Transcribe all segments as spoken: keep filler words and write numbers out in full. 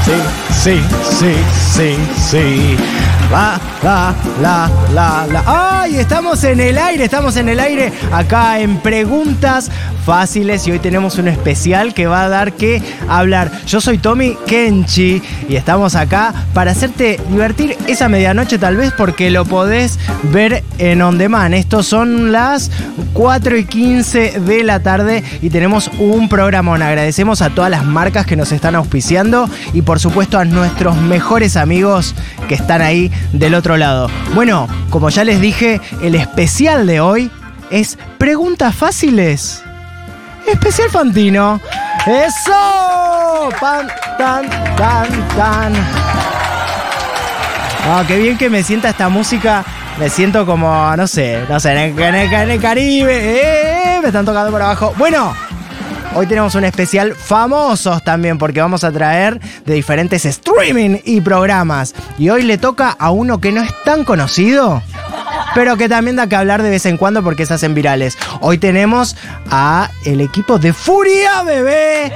sí, sí, sí, sí. La, la, la, la, la. ¡Ay! Estamos en el aire, estamos en el aire acá en Preguntas Fáciles y hoy tenemos un especial que va a dar que hablar. Yo soy Tommy Kenchi y estamos acá para hacerte divertir esa medianoche tal vez porque lo podés ver en On Demand. Estos son las cuatro y quince de la tarde y tenemos un programón. Agradecemos a todas las marcas que nos están auspiciando y por supuesto a nuestros mejores amigos que están ahí del otro lado. Bueno, como ya les dije, el especial de hoy es Preguntas Fáciles. Especial Fantino. ¡Eso! ¡Pan, tan, tan, tan! Ah, qué bien que me sienta esta música. Me siento como, no sé, no sé, en el, en el, en el Caribe. ¡Eh! Me están tocando por abajo. Bueno, hoy tenemos un especial famosos también porque vamos a traer de diferentes streaming y programas. Y hoy le toca a uno que no es tan conocido, pero que también da que hablar de vez en cuando porque se hacen virales. Hoy tenemos a el equipo de Furia, bebé.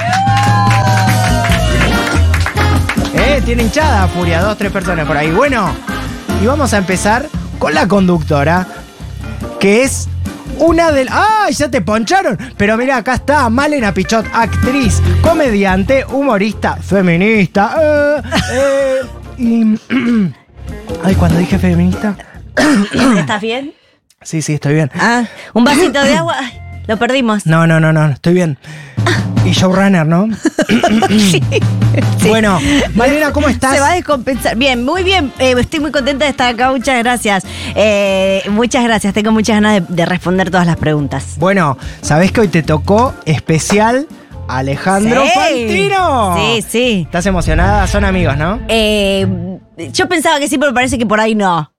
Eh, tiene hinchada Furia, dos, tres personas por ahí. Bueno, y vamos a empezar con la conductora, que es una del... ¡Ay, ya te poncharon! Pero mira, acá está Malena Pichot, actriz, comediante, humorista, feminista. Eh, eh, y... Ay, cuando dije feminista... ¿Estás bien? Sí, sí, estoy bien. Ah, un vasito de agua. Ay, lo perdimos. No, no, no, no, estoy bien. Y showrunner, ¿no? Sí, sí. Bueno, Malena, ¿cómo estás? Se va a descompensar. Bien, muy bien. Eh, estoy muy contenta de estar acá. Muchas gracias. Eh, muchas gracias. Tengo muchas ganas de, de responder todas las preguntas. Bueno, ¿sabés que hoy te tocó especial Alejandro Sí. Fantino? Sí, sí. ¿Estás emocionada? Son amigos, ¿no? Eh, yo pensaba que sí, pero parece que por ahí no.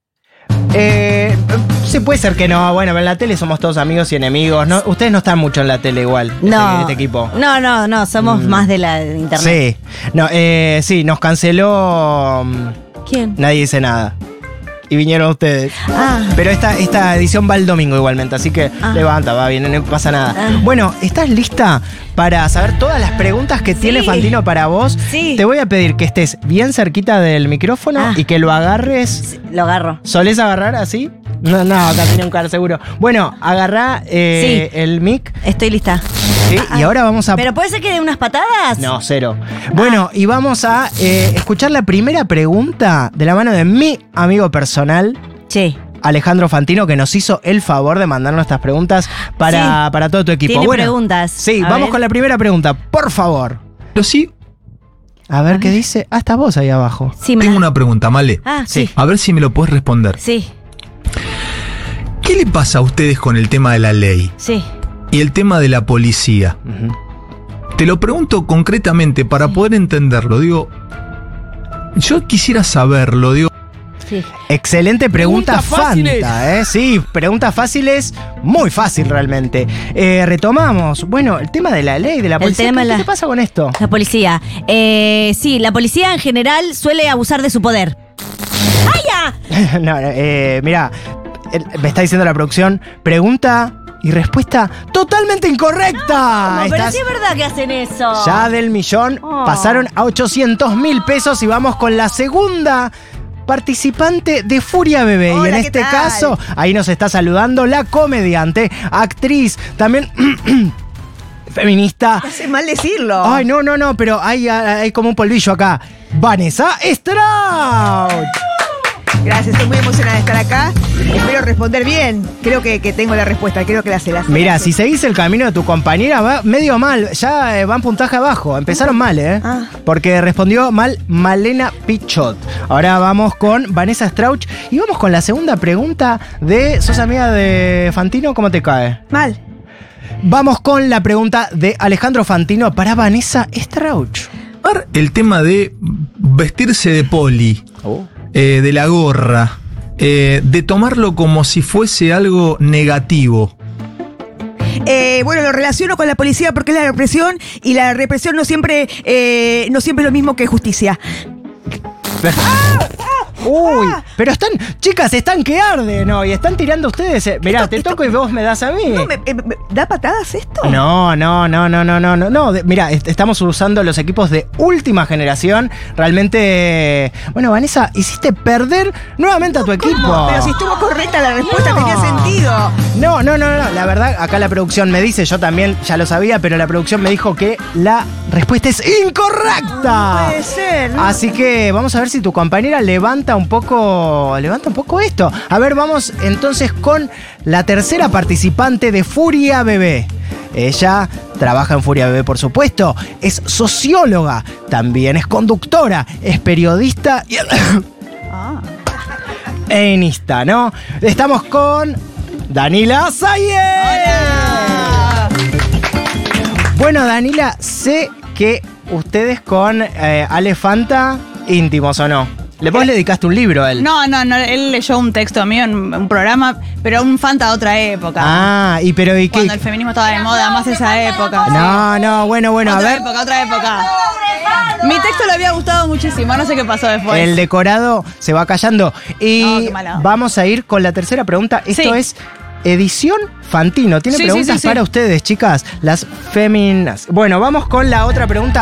Eh, sí, puede ser que no. Bueno, pero en la tele somos todos amigos y enemigos. ¿No? Ustedes no están mucho en la tele igual, No. este, este equipo. No, no, no. Somos Mm. más de la de internet. Sí. No, eh, sí, nos canceló... um, ¿Quién? Nadie dice nada. Y vinieron ustedes. Ah. Pero esta, esta edición va el domingo igualmente, así que Ah. levanta, va bien, no pasa nada. Ah. Bueno, ¿estás lista para saber todas las preguntas que Sí. tiene Fantino para vos? Sí. Te voy a pedir que estés bien cerquita del micrófono Ah. y que lo agarres. Sí, lo agarro. ¿Solés agarrar así? No, no, acá tiene un car seguro. Bueno, agarrá eh, el mic. Estoy lista. ¿Sí? Y ahora vamos a... ¿Pero puede ser que dé unas patadas? No, cero. Bueno, y vamos a eh, escuchar la primera pregunta de la mano de mi amigo personal, Sí. Alejandro Fantino, que nos hizo el favor de mandarnos estas preguntas para, Sí. para todo tu equipo. Tiene Bueno, preguntas. Sí, A vamos ver. con la primera pregunta, por favor. Pero sí, A ver qué dice. Ah, estás vos ahí abajo. Sí, me tengo la- una pregunta, Male. Ah, Sí. sí. A ver si me lo puedes responder. Sí, ¿Qué le pasa a ustedes con el tema de la ley sí. y el tema de la policía? Ujú. Te lo pregunto concretamente para poder entenderlo. Digo, yo quisiera saberlo, digo. Sí. Excelente pregunta, Preguntas fáciles. Fanta, ¿eh? Sí, preguntas fáciles, muy fácil realmente. Eh, retomamos. Bueno, el tema de la ley, de la El policía. tema ¿Qué, de qué la- te pasa con esto? La policía. Eh, sí, la policía en general suele abusar de su poder. ¡Ay, ya! no, no, eh, mira, eh, me está diciendo la producción, pregunta y respuesta totalmente incorrecta. No, pero Estás sí es verdad que hacen eso. ya del millón, Oh. pasaron a ochocientos mil pesos y vamos con la segunda participante de Furia Bebé. y Hola, en ¿qué este tal? caso, ahí nos está saludando la comediante, actriz, también feminista. Hace mal decirlo. Ay, no, no, no, pero hay, hay como un polvillo acá. Vanessa Strauch. Gracias, estoy muy emocionada de estar acá. Espero responder bien. Creo que, que tengo la respuesta, creo que la sé. La sé, Mira, la sé. si seguís el camino de tu compañera, va medio mal. Ya eh, van puntaje abajo. Empezaron mal, ¿eh? Ah. Porque respondió mal Malena Pichot. Ahora vamos con Vanessa Strauch. Y vamos con la segunda pregunta de... ¿Sos amiga de Fantino? ¿Cómo te cae? Mal. Vamos con la pregunta de Alejandro Fantino para Vanessa Strauch. A ver, el tema de vestirse de poli, eh, de la gorra, eh, de tomarlo como si fuese algo negativo. Eh, bueno, lo relaciono con la policía porque es la represión y la represión no siempre, eh, no siempre es lo mismo que justicia. Uy, Ah. pero están, chicas, están que arden hoy, están tirando ustedes. eh. Mirá, Esto- te esto- toco y vos me das a mí. No, me- eh, me- ¿Da patadas esto? No, no, no, no, no, no, no, no. de- Mira, est- estamos usando los equipos de última generación. Realmente, bueno, Vanessa, hiciste perder nuevamente a tu equipo. Pero si estuvo correcta la respuesta, No. tenía sentido. No, no, no, no. La verdad, acá la producción me dice, yo también ya lo sabía, pero la producción me dijo que la respuesta es incorrecta. Puede ser. ¿no? Así que vamos a ver si tu compañera levanta un poco, levanta un poco esto. A ver, vamos entonces con la tercera participante de Furia Bebé. Ella trabaja en Furia Bebé, por supuesto. Es socióloga, también es conductora, es periodista y Ah. enista, ¿no? Estamos con Danila Sayer. Bueno, Danila, sé que ustedes con eh, Ale Fanta, íntimos o no. Le vos le dedicaste un libro a él. No, no, no, él leyó un texto mío en un programa, pero un Fanta de otra época. Ah, y pero ¿y qué? Cuando el feminismo estaba de moda, más esa época. No, no, bueno, bueno, a otra ver. época, otra época. Mi texto le había gustado muchísimo, no sé qué pasó después. El decorado se va callando. Y Oh, qué mala. vamos a ir con la tercera pregunta. Esto Sí. es edición Fantino. Tiene Sí, sí, preguntas sí, sí. para ustedes, chicas, las féminas. Bueno, vamos con la otra pregunta.